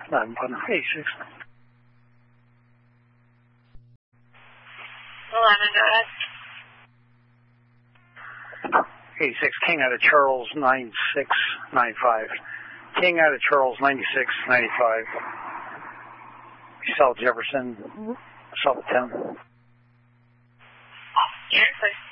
11 button. 86. 11, go ahead. 86, King out of Charles, 9695. King out of Charles, 9695. South Jefferson, South 10. Yes, please.